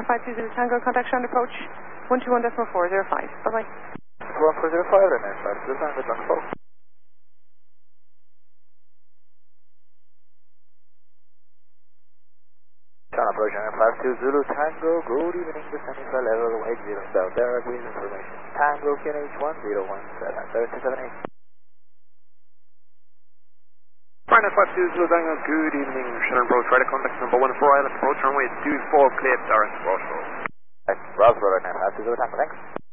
520 Tango, contact on approach 121.405. Bye-bye. 1405, then 520 Tango, Tango. Channel approach 520 Zulu Tango, good evening, descending for level 80, Bell Bear, with information. Tango, QNH 1017, 520 Zulu Tango, good evening, Shutter approach, right at contact number 14 Island, approach runway 24, clear, direct approach. Ross, Roller 520 Tango, thanks.